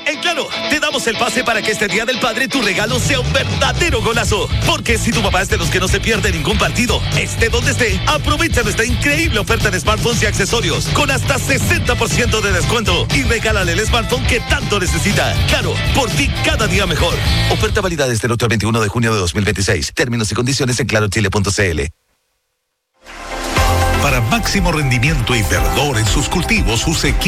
En Claro, te damos el pase para que este Día del Padre tu regalo sea un verdadero golazo. Porque si tu papá es de los que no se pierde ningún partido, esté donde esté, aprovecha nuestra increíble oferta de smartphones y accesorios con hasta 60% de descuento y regálale el smartphone que tanto necesita. Claro, por ti cada día mejor. Oferta válida desde el 8 al 21 de junio de 2026. Términos y condiciones en clarochile.cl. Para máximo rendimiento y verdor en sus cultivos, use